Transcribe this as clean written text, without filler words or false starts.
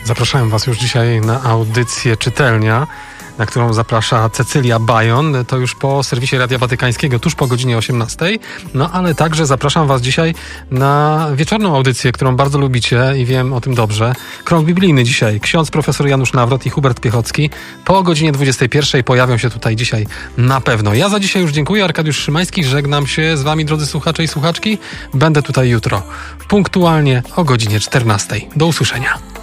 Zapraszałem Was już dzisiaj na audycję Czytelnia, na którą zaprasza Cecylia Bajon. To już po serwisie Radia Watykańskiego, tuż po godzinie 18. No ale także zapraszam Was dzisiaj na wieczorną audycję, którą bardzo lubicie i wiem o tym dobrze. Krąg biblijny dzisiaj. Ksiądz profesor Janusz Nawrot i Hubert Piechocki. Po godzinie 21 pojawią się tutaj dzisiaj na pewno. Ja za dzisiaj już dziękuję. Arkadiusz Szymański. Żegnam się z Wami, drodzy słuchacze i słuchaczki. Będę tutaj jutro punktualnie o godzinie 14. Do usłyszenia.